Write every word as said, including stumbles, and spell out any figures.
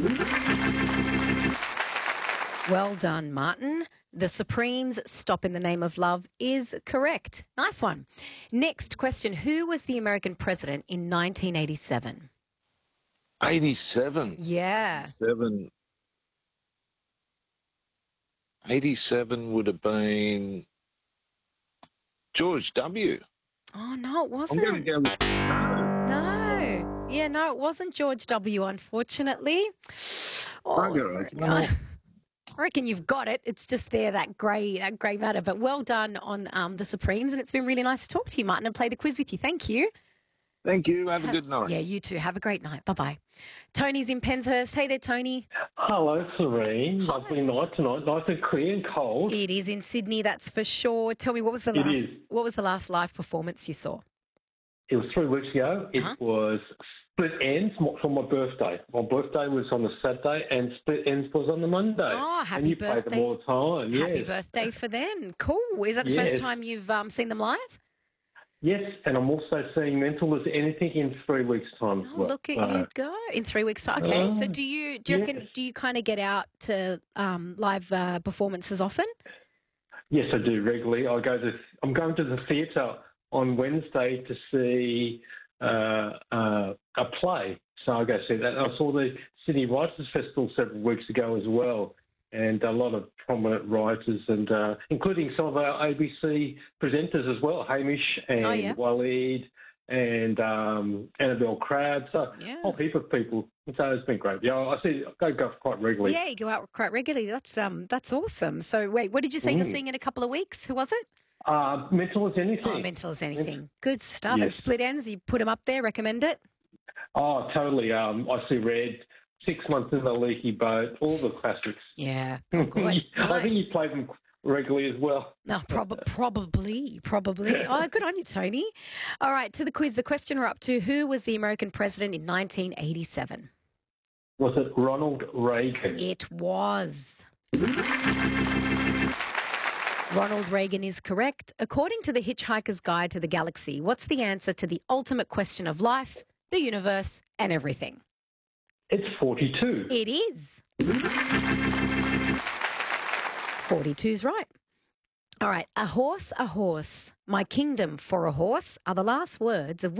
Well done, Martin. The Supremes' Stop in the Name of Love is correct. Nice one. Next question. Who was the American president in nineteen eighty-seven? eighty-seven. Yeah. Seven. eighty-seven would have been George W. Oh, no, it I'm wasn't. going to go with no. No. Yeah, no, it wasn't George W., unfortunately. Oh, it was Bugger, very- I I reckon you've got it. It's just there, that grey that grey matter. But well done on um, the Supremes, and it's been really nice to talk to you, Martin, and play the quiz with you. Thank you. Thank you. Have a good night. Yeah, you too. Have a great night. Bye-bye. Tony's in Penshurst. Hey there, Tony. Hello, Serene. Hi. Lovely night tonight. Nice and clear and cold. It is in Sydney, that's for sure. Tell me, what was the It last is. what was the last live performance you saw? It was three weeks ago. It Uh-huh. was Split Ends for my birthday. My birthday was on the Saturday and Split Ends was on the Monday. Oh, happy and you birthday. play them all the time. Happy Yes. birthday for them. Cool. Is that the Yes. first time you've um, seen them live? Yes, and I'm also seeing Mental as Anything in three weeks' time. as Oh, well. look at Uh, you go. In three weeks' time. Okay. so Oh, do you do you reckon yes. do you kind of get out to um, live uh, performances often? Yes, I do regularly. I go to. I'm going to the theatre on Wednesday to see uh, uh, a play. So I go see that. I saw the Sydney Writers Festival several weeks ago as well, and a lot of prominent writers, and uh, including some of our A B C presenters as well, Hamish and Oh, yeah. Waleed and um, Annabelle Crabb. So Yeah. a whole heap of people. So it's been great. Yeah, I see. I go quite regularly. Yeah, you go out quite regularly. That's um that's awesome. So wait, what did you say you're Mm. seeing in a couple of weeks? Who was it? Uh, Mental as Anything. Oh, Mental as Anything. Good stuff. And Yes. Split Ends, you put them up there. Recommend it. Oh, totally. Um, I see Red, Six Months in the Leaky Boat, all the classics. Yeah. Oh, good. I Nice. think you play them regularly as well. No, prob- probably, probably. Oh, good on you, Tony. All right, to the quiz. The question we're up to: who was the American president in nineteen eighty-seven? Was it Ronald Reagan? It was. Ronald Reagan is correct. According to the Hitchhiker's Guide to the Galaxy, what's the answer to the ultimate question of life, the universe, and everything? It's forty-two. It is. forty-two's right. All right. A horse, a horse. My kingdom for a horse are the last words of